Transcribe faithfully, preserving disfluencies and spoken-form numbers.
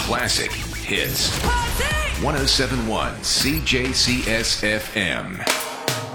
classic hits. one oh seven point one C J C S F M.